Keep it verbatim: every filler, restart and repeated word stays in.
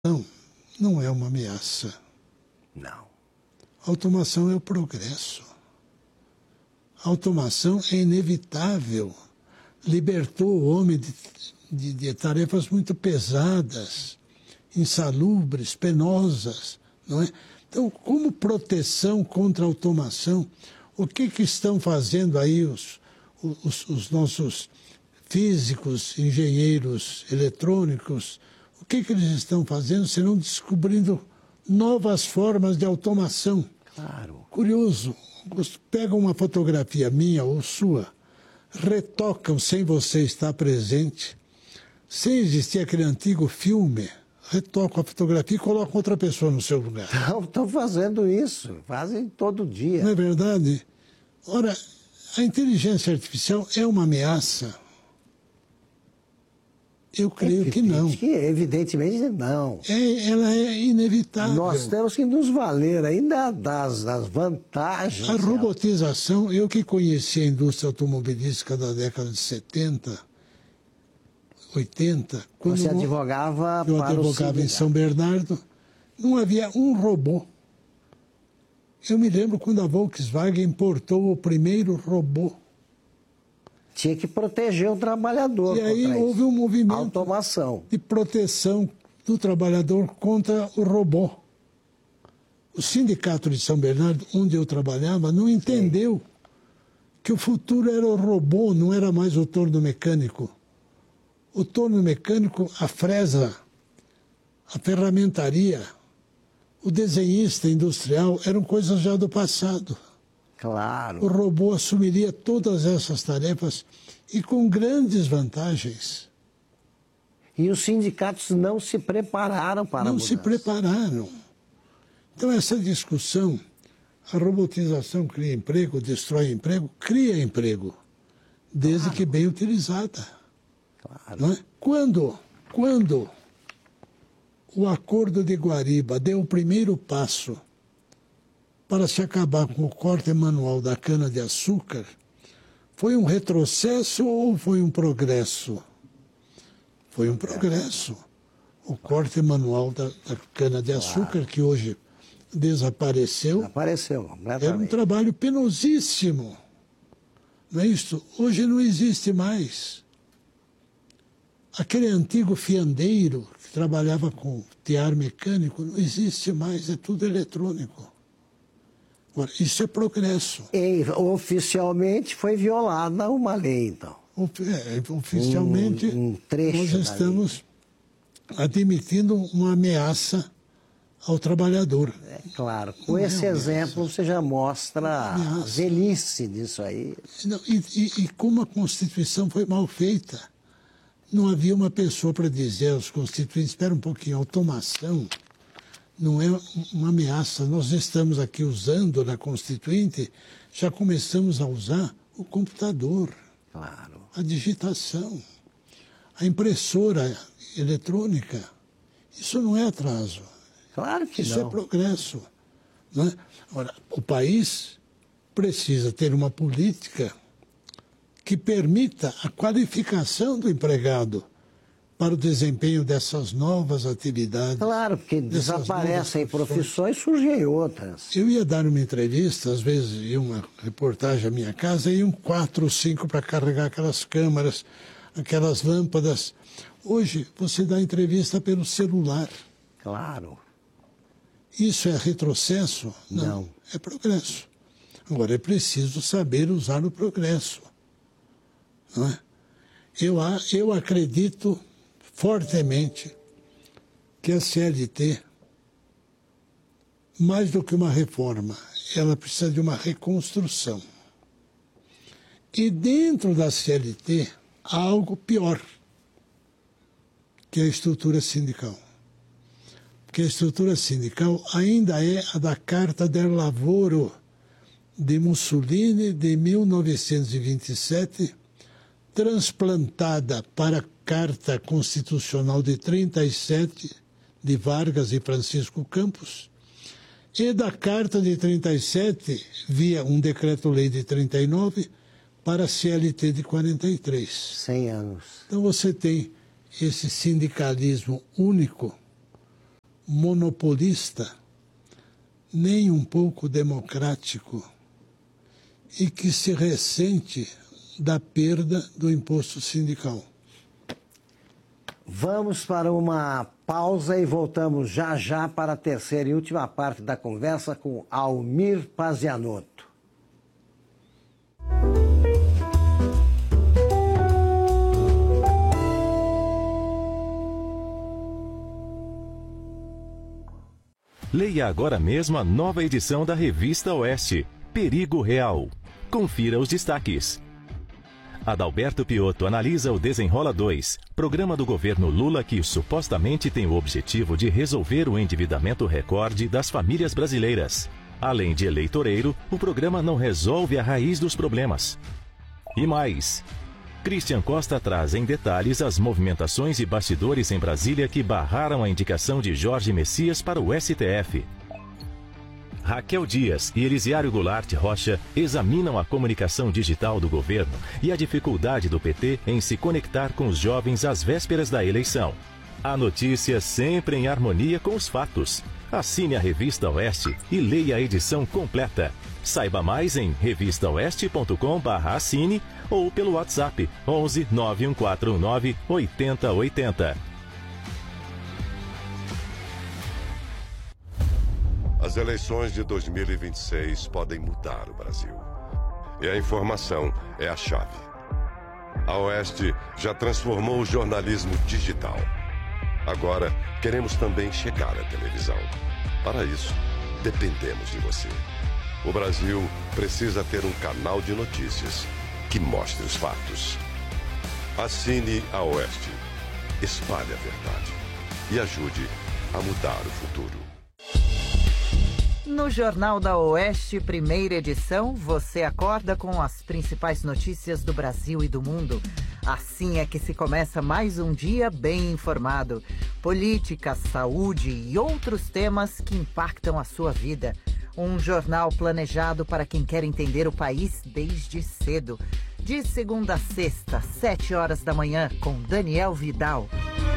Não, não é uma ameaça. Não. A automação é o progresso. A automação é inevitável. Libertou o homem de, de, de tarefas muito pesadas, insalubres, penosas, não é? Então, como proteção contra a automação, o que, que estão fazendo aí os, os, os nossos físicos, engenheiros eletrônicos? O que, que eles estão fazendo, senão descobrindo novas formas de automação? Claro. Curioso, pegam uma fotografia minha ou sua, retocam sem você estar presente, sem existir aquele antigo filme, retocam a fotografia e colocam outra pessoa no seu lugar. Não, estão fazendo isso, fazem todo dia. Não é verdade? Ora, a inteligência artificial é uma ameaça? Eu creio que não. Que, evidentemente não. É, ela é inevitável. Nós temos que nos valer ainda das, das vantagens. A robotização, eu que conheci a indústria automobilística da década de setenta, oitenta... Quando Você advogava eu para advogava o em São Bernardo, não havia um robô. Eu me lembro quando a Volkswagen importou o primeiro robô. Tinha que proteger o trabalhador. E aí houve um movimento automação. de proteção do trabalhador contra o robô. O sindicato de São Bernardo, onde eu trabalhava, não entendeu Sim. que o futuro era o robô, não era mais o torno mecânico. O torno mecânico, a fresa, a ferramentaria, o desenhista industrial eram coisas já do passado. Claro. O robô assumiria todas essas tarefas e com grandes vantagens. E os sindicatos não se prepararam para Não a mudança. se prepararam. Então, essa discussão, a robotização cria emprego, destrói emprego, cria emprego, desde claro. que bem utilizada. Claro. Não é? Quando, quando o Acordo de Guariba deu o primeiro passo para se acabar com o corte manual da cana-de-açúcar, foi um retrocesso ou foi um progresso? Foi um progresso. O corte manual da, da cana-de-açúcar, claro. que hoje desapareceu, Apareceu, era um trabalho penosíssimo. Não é isso? Hoje não existe mais. Aquele antigo fiandeiro que trabalhava com tear mecânico, não existe mais, é tudo eletrônico. Agora, isso é progresso. E, oficialmente foi violada uma lei, então. É, oficialmente, um, um trecho nós estamos admitindo uma ameaça ao trabalhador. É claro. Com Não esse é exemplo, você já mostra a velhice disso aí. Não, e, e, e como a Constituição foi mal feita. Não havia uma pessoa para dizer aos constituintes, espera um pouquinho, a automação não é uma ameaça. Nós estamos aqui usando na Constituinte, já começamos a usar o computador, claro. a digitação, a impressora eletrônica. Isso não é atraso. Claro que Isso não. é progresso. Não é? Ora, o país precisa ter uma política que permita a qualificação do empregado para o desempenho dessas novas atividades. Claro, porque desaparecem profissões, surgem outras. Eu ia dar uma entrevista, às vezes ia uma reportagem à minha casa, iam quatro ou cinco para carregar aquelas câmaras, aquelas lâmpadas. Hoje, você dá entrevista pelo celular. Claro. Isso é retrocesso? Não. Não. É progresso. Agora, é preciso saber usar o progresso. Não é? eu, eu acredito fortemente que a C L T, mais do que uma reforma, ela precisa de uma reconstrução. E dentro da C L T há algo pior, que é a estrutura sindical. Porque a estrutura sindical ainda é a da Carta del Lavoro de Mussolini de mil novecentos e vinte e sete, transplantada para a Carta Constitucional de trinta e sete, de Vargas e Francisco Campos, e da Carta de trinta e sete, via um decreto-lei de trinta e nove, para a C L T de quarenta e três. cem anos. Então você tem esse sindicalismo único monopolista, nem um pouco democrático, e que se ressente da perda do imposto sindical. Vamos para uma pausa e voltamos já já para a terceira e última parte da conversa com Almir Pazianotto. Leia agora mesmo a nova edição da Revista Oeste, Perigo Real. Confira os destaques. Adalberto Piotto analisa o Desenrola dois, programa do governo Lula que supostamente tem o objetivo de resolver o endividamento recorde das famílias brasileiras. Além de eleitoreiro, o programa não resolve a raiz dos problemas. E mais, Christian Costa traz em detalhes as movimentações e bastidores em Brasília que barraram a indicação de Jorge Messias para o S T F. Raquel Dias e Elisiário Goulart Rocha examinam a comunicação digital do governo e a dificuldade do P T em se conectar com os jovens às vésperas da eleição. A notícia sempre em harmonia com os fatos. Assine a Revista Oeste e leia a edição completa. Saiba mais em revista oeste ponto com barra assine ou pelo WhatsApp onze nove um quatro nove oito zero oito zero. As eleições de dois mil e vinte e seis podem mudar o Brasil. E a informação é a chave. A Oeste já transformou o jornalismo digital. Agora, queremos também chegar à televisão. Para isso, dependemos de você. O Brasil precisa ter um canal de notícias que mostre os fatos. Assine a Oeste, espalhe a verdade e ajude a mudar o futuro. No Jornal da Oeste, primeira edição, você acorda com as principais notícias do Brasil e do mundo. Assim é que se começa mais um dia bem informado. Política, saúde e outros temas que impactam a sua vida. Um jornal planejado para quem quer entender o país desde cedo. De segunda a sexta, sete horas da manhã, com Daniel Vidal.